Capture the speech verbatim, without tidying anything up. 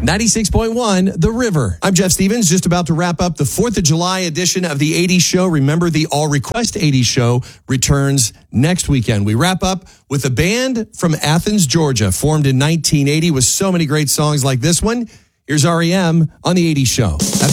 ninety-six point one, The River. I'm Jeff Stevens, just about to wrap up the fourth of July edition of the eighties Show. Remember, the All Request eighties Show returns next weekend. We wrap up with a band from Athens, Georgia, formed in nineteen eighty with so many great songs like this one. Here's R E M on the eighties Show. That's